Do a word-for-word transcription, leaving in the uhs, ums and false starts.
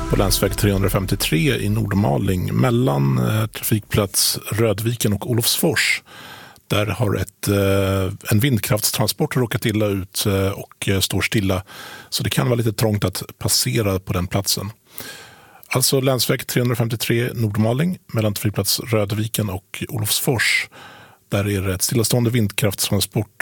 på länsväg trehundrafemtiotre i Nordmaling mellan eh, trafikplats Rödviken och Olofsfors. Där har ett, eh, en vindkraftstransport råkat illa ut eh, och eh, står stilla, så det kan vara lite trångt att passera på den platsen. Alltså länsväg trehundrafemtiotre Nordmaling mellan trafikplats Rödviken och Olofsfors. Där är det ett stillastående vindkraftstransport